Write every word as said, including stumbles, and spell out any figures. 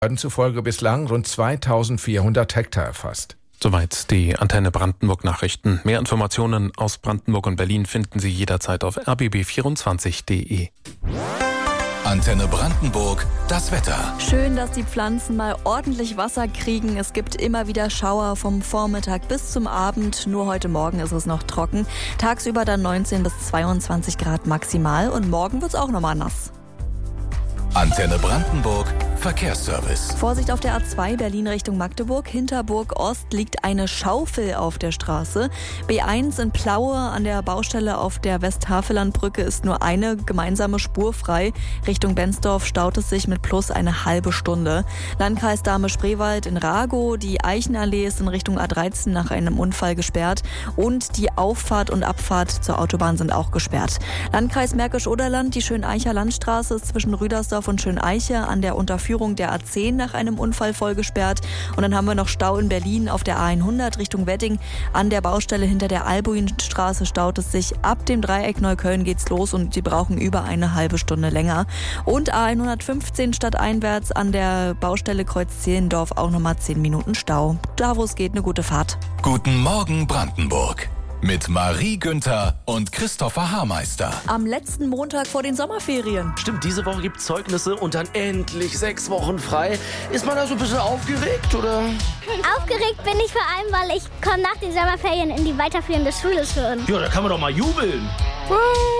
Behörden zufolge bislang rund zweitausendvierhundert Hektar erfasst. Soweit die Antenne Brandenburg Nachrichten. Mehr Informationen aus Brandenburg und Berlin finden Sie jederzeit auf r b b vierundzwanzig punkt d e. Antenne Brandenburg, das Wetter. Schön, dass die Pflanzen mal ordentlich Wasser kriegen. Es gibt immer wieder Schauer vom Vormittag bis zum Abend. Nur heute Morgen ist es noch trocken. Tagsüber dann neunzehn bis zweiundzwanzig Grad maximal und morgen wird es auch nochmal nass. Antenne Brandenburg, Verkehrsservice. Vorsicht auf der A zwei Berlin Richtung Magdeburg. Hinter Burg Ost liegt eine Schaufel auf der Straße. B eins in Plaue an der Baustelle auf der Westhavelandbrücke ist nur eine gemeinsame Spur frei. Richtung Benzdorf staut es sich mit plus eine halbe Stunde. Landkreis Dahme-Spreewald in Ragow. Die Eichenallee ist in Richtung A dreizehn nach einem Unfall gesperrt. Und die Auffahrt und Abfahrt zur Autobahn sind auch gesperrt. Landkreis Märkisch-Oderland, die Schöneicher Landstraße ist zwischen Rüdersdorf und Schöneiche an der Unterführung der A zehn nach einem Unfall voll gesperrt. Und dann haben wir noch Stau in Berlin auf der A hundert Richtung Wedding. An der Baustelle hinter der Albuinstraße staut es sich. Ab dem Dreieck Neukölln geht's los und Sie brauchen über eine halbe Stunde länger. Und A hundertfünfzehn stadteinwärts an der Baustelle Kreuz Zehlendorf auch nochmal zehn Minuten Stau. Da, wo es geht, eine gute Fahrt. Guten Morgen Brandenburg. Mit Marie Günther und Christopher Haarmeister. Am letzten Montag vor den Sommerferien. Stimmt, diese Woche gibt es Zeugnisse und dann endlich sechs Wochen frei. Ist man da so ein bisschen aufgeregt, oder? Aufgeregt bin ich vor allem, weil ich komme nach den Sommerferien in die weiterführende Schule schon. Ja, da kann man doch mal jubeln.